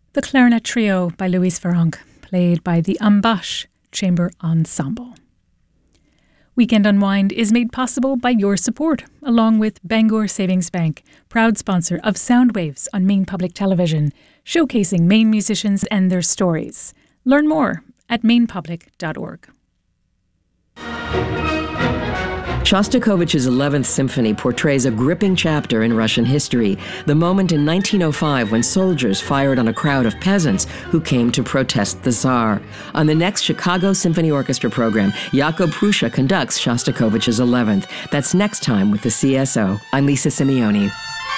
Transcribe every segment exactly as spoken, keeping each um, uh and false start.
The Clarinet Trio by Louise Farrenc, played by the Ambash Chamber Ensemble. Weekend Unwind is made possible by your support, along with Bangor Savings Bank, proud sponsor of Sound Waves on Maine Public Television, showcasing Maine musicians and their stories. Learn more at maine public dot org. Shostakovich's eleventh Symphony portrays a gripping chapter in Russian history, the moment in nineteen oh five when soldiers fired on a crowd of peasants who came to protest the Tsar. On the next Chicago Symphony Orchestra program, Jakub Prussia conducts Shostakovich's eleventh. That's next time with the C S O. I'm Lisa Simeoni.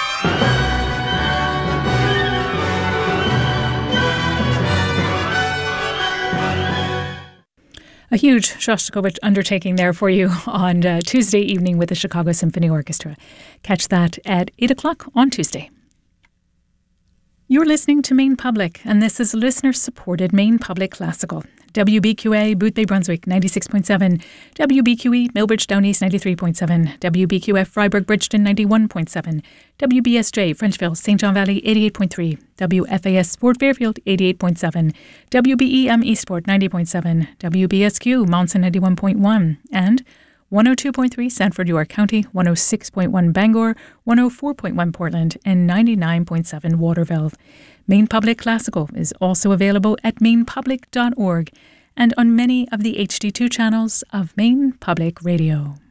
A huge Shostakovich undertaking there for you on uh, Tuesday evening with the Chicago Symphony Orchestra. Catch that at eight o'clock on Tuesday. You're listening to Maine Public, and this is listener-supported Maine Public Classical. W B Q A, Boothbay, Brunswick, ninety-six point seven. W B Q E, Millbridge, Down East, ninety-three point seven. W B Q F, Freiburg, Bridgeton, ninety-one point seven. W B S J, Frenchville, Saint John Valley, eighty-eight point three. W F A S, Fort Fairfield, eighty-eight point seven. W B E M, Eastport, ninety point seven. W B S Q, Monson, ninety-one point one. And one oh two point three, Sanford, York County, one oh six point one, Bangor, one oh four point one, Portland, and ninety-nine point seven, Waterville. Maine Public Classical is also available at maine public dot org and on many of the H D two channels of Maine Public Radio.